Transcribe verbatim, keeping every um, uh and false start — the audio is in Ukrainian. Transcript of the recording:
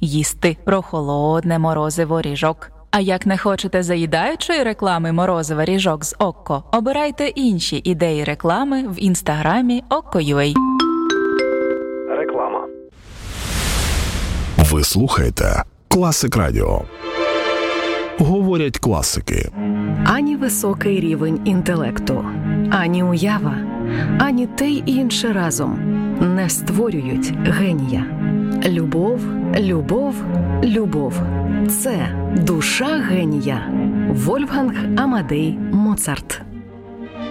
їсти прохолодне морозиво ріжок. А як не хочете заїдаючої реклами морозива ріжок з Окко, обирайте інші ідеї реклами в інстаграмі Okko.ua. Реклама. Ви слухаєте Класик Радіо. Говорять класики. Ані високий рівень інтелекту, ані уява, ані те й інше разом не створюють генія. Любов, любов, любов – це душа генія. Вольфганг Амадей Моцарт.